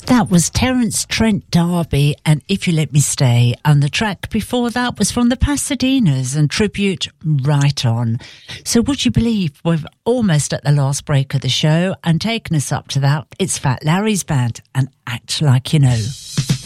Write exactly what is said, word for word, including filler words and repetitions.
That was Terence Trent D'Arby and If You Let Me Stay, and the track before that was from the Pasadenas and tribute Right On. So would you believe we're almost at the last break of the show, and taking us up to that, it's Fat Larry's band and Act Like You Know.